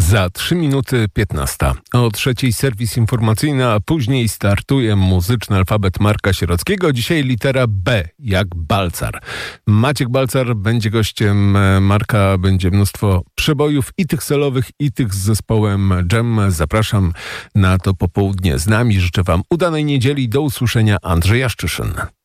Za 3 minuty 15. O 3:00 serwis informacyjny, a później startuje muzyczny alfabet Marka Sierockiego. Dzisiaj litera B, jak Balcar. Maciek Balcar będzie gościem Marka. Będzie mnóstwo przebojów i tych solowych, i tych z zespołem Dżem. Zapraszam na to popołudnie z nami. Życzę wam udanej niedzieli. Do usłyszenia. Andrzej Jaszczyszyn.